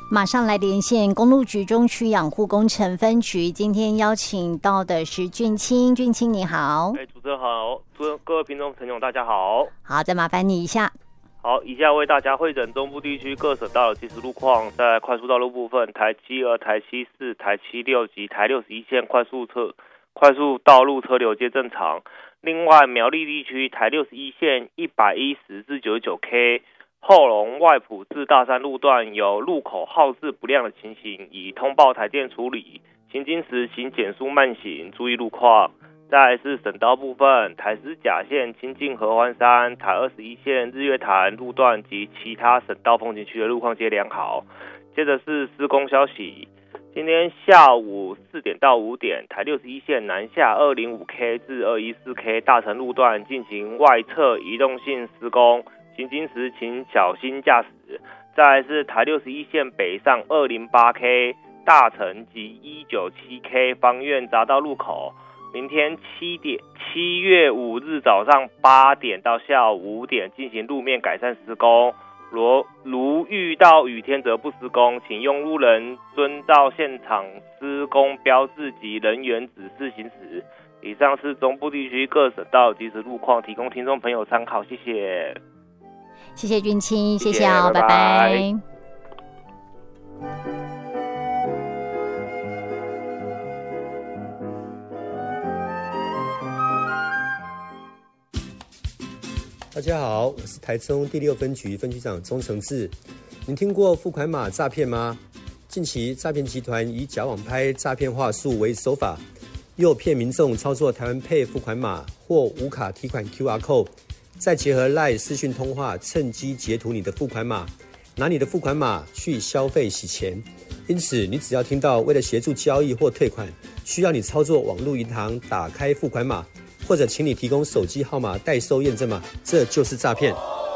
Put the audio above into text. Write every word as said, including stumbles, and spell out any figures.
马上来连线公路局中区养护工程分局，今天邀请到的是俊清，俊清你好。 哎，主持人好，主持人各位听众朋友大家好。 好，再麻烦你一下。 好，以下为大家汇整中部地区各省道的即时路况。在快速道路部分，台七二、台七四、台七六及台六十一线快速车快速道路车流皆正常。另外，苗栗地区台六十一线一百一十至九十九 K。后龙外埔至大山路段有路口号志不亮的情形，已通报台电处理。行经时请减速慢行，注意路况。再来是省道部分，台十甲线清境合欢山、台二十一线日月潭路段及其他省道风景区的路况皆良好。接着是施工消息，今天下午四点到五点，台六十一线南下二零五 K 至二一四 K 大城路段进行外侧移动性施工。行经时请小心驾驶。再来是台六十一线北上二零八 K 大城及一九七 K 方院匝道路口，明天七点七月五日早上八点到下午五点进行路面改善施工。如如遇到雨天则不施工，请用路人遵照现场施工标志及人员指示行驶。以上是中部地区各省道即时路况，提供听众朋友参考，谢谢。 谢谢俊清，谢谢哦，拜拜。拜拜。 大家好，我是台中第六分局分局长钟成志。您听过付款码诈骗吗？近期诈骗集团以假网拍诈骗话术为手法，诱骗民众操作台湾Pay付款码或无卡提款 Q R code。再结合 LINE 视讯通话，趁机截图你的付款码，拿你的付款码去消费洗钱。因此，你只要听到为了协助交易或退款，需要你操作网络银行打开付款码，或者请你提供手机号码代收验证码，这就是诈骗。